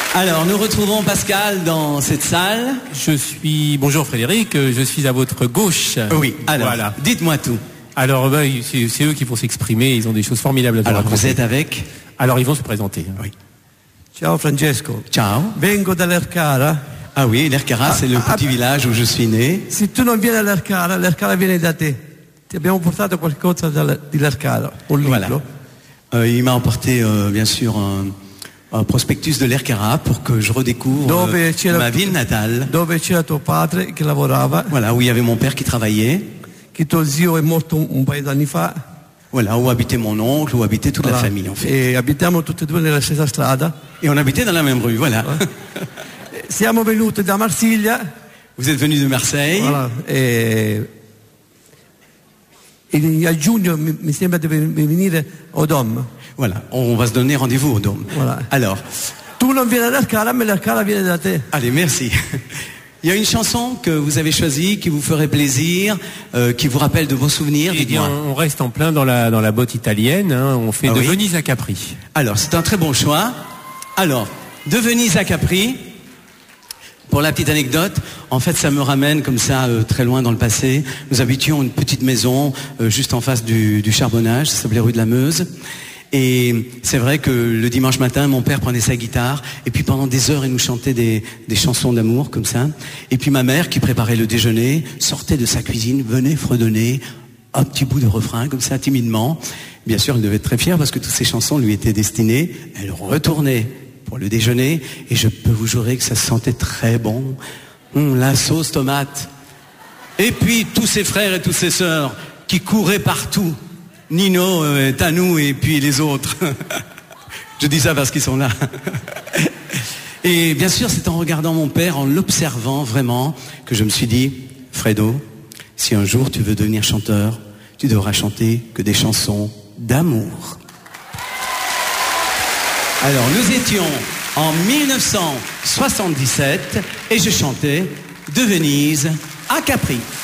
Alors, nous retrouvons Pascal dans cette salle. Bonjour Frédéric, je suis à votre gauche. Oui, alors, voilà. Dites-moi tout. Alors, c'est eux qui vont s'exprimer, ils ont des choses formidables à dire. Alors, vous êtes avec? Alors, ils vont se présenter. Oui. Ciao Francesco. Ciao. Vengo dall'Ercara. Ah oui, l'Ercara, c'est le petit village où je suis né. Se tu non vieni all'Ercara, l'Ercara viene da te. Ti abbiamo portato qualcosa di l'Ercara, un libro. Voilà. Il m'a emporté, bien sûr, un prospectus de l'Ercara pour que je redécouvre ma ville natale. Dove c'era tuo padre che lavorava. Voilà, où il y avait mon père qui travaillait. Che tuo zio è morto un paio d'anni fa. Voilà, où habitait mon oncle, où habitait toute la famille en fait. Et abitiamo tutti e due nella stessa strada. Et on habitait dans la même rue, voilà. Siamo venuti da Marsiglia. Vous êtes venu de Marseille. Voilà. E a giugno mi sembra di venire au Dôme. Voilà, on va se donner rendez-vous au Dôme. Voilà. Alors. Tu non vieni all'Ercara, mais l'Ercara viene da te. Allez, merci. Il y a une chanson que vous avez choisie, qui vous ferait plaisir, qui vous rappelle de vos souvenirs. Eh bien, on reste en plein dans la botte italienne, hein. On fait de Venise à Capri. Alors, c'est un très bon choix. Alors, de Venise à Capri, pour la petite anecdote, en fait, ça me ramène comme ça, très loin dans le passé. Nous habitions une petite maison juste en face du charbonnage, ça s'appelait rue de la Meuse. Et c'est vrai que le dimanche matin, mon père prenait sa guitare et puis pendant des heures, il nous chantait des chansons d'amour comme ça. Et puis ma mère, qui préparait le déjeuner, sortait de sa cuisine, venait fredonner un petit bout de refrain comme ça, timidement. Bien sûr, elle devait être très fière parce que toutes ces chansons lui étaient destinées. Elle retournait pour le déjeuner et je peux vous jurer que ça sentait très bon. La sauce tomate. Et puis tous ses frères et toutes ses sœurs qui couraient partout. Nino, Tanou et puis les autres. Je dis ça parce qu'ils sont là. Et bien sûr, c'est en regardant mon père, en l'observant vraiment, que je me suis dit, Fredo, si un jour tu veux devenir chanteur, tu devras chanter que des chansons d'amour. Alors, nous étions en 1977 et je chantais de Venise à Capri.